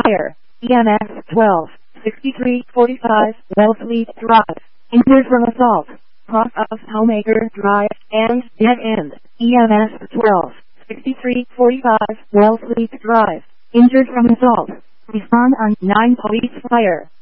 fire. EMS 12, 6345, Wellfleet Drive. Injured from assault. Cross of Homemaker Drive and Dead End. EMS 12, 6345, Wellfleet Drive. Injured from assault. Respond on 9 police fire.